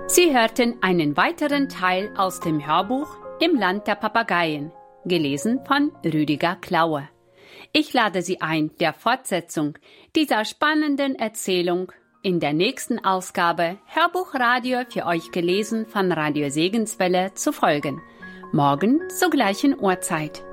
Sie hörten einen weiteren Teil aus dem Hörbuch Im Land der Papageien, gelesen von Rüdiger Klaue. Ich lade Sie ein, der Fortsetzung dieser spannenden Erzählung in der nächsten Ausgabe Hörbuchradio für euch gelesen von Radio Segenswelle zu folgen. Morgen zur gleichen Uhrzeit.